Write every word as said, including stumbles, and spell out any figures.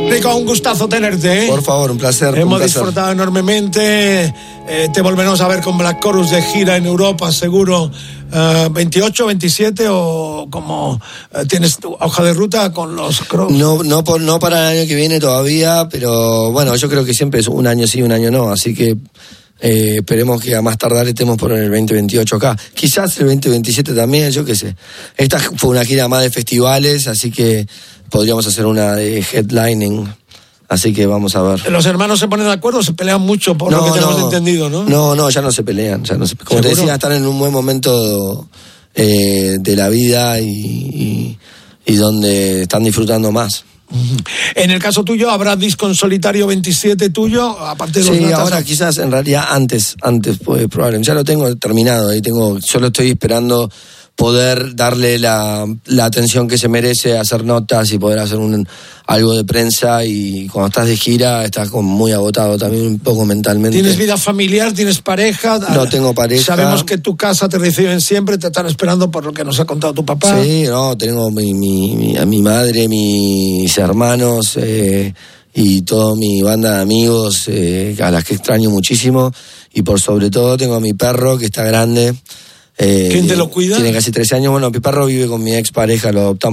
Rico, un gustazo tenerte, ¿eh? Por favor, un placer. Hemos un placer. disfrutado enormemente. Eh, te volveremos a ver con Black Chorus de gira en Europa, seguro. Uh, veintiocho, veintisiete o como uh, tienes tu hoja de ruta con los Crows. No, no, por, no para el año que viene todavía, pero bueno, yo creo que siempre es un año sí, un año no, así que eh, esperemos que a más tardar estemos por el veinte veintiocho acá. Quizás el veinte veintisiete también, yo qué sé. Esta fue una gira más de festivales, así que podríamos hacer una de headlining. Así que vamos a ver. ¿Los hermanos se ponen de acuerdo o se pelean mucho por no, lo que tenemos no, entendido, no? No, no, ya no se pelean. Ya no se, como te decía, están en un buen momento eh, de la vida y, y, y donde están disfrutando más. En el caso tuyo, ¿habrá disco en solitario veintisiete tuyo? Aparte de los sí, natas, ahora quizás en realidad antes, antes pues, probablemente. Ya lo tengo terminado, ahí tengo, solo estoy esperando poder darle la, la atención que se merece, hacer notas y poder hacer un, algo de prensa, y cuando estás de gira estás como muy agotado también un poco mentalmente. ¿Tienes vida familiar? ¿Tienes pareja? No tengo pareja. Sabemos que en tu casa te reciben siempre, te están esperando por lo que nos ha contado tu papá. Sí, no, tengo mi, mi, mi, a mi madre, mis hermanos eh, y toda mi banda de amigos eh, a las que extraño muchísimo, y por sobre todo tengo a mi perro que está grande. Eh, ¿Quién te lo cuida? Tiene casi trece años. Bueno, mi perro vive con mi expareja, lo adoptamos